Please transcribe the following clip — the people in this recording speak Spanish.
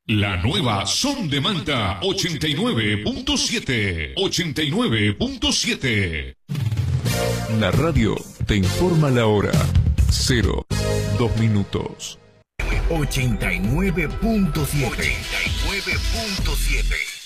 La nueva Son de Manta 89.7. 89.7. La radio te informa la hora. 0, 2 minutos. 89.7. 89.7.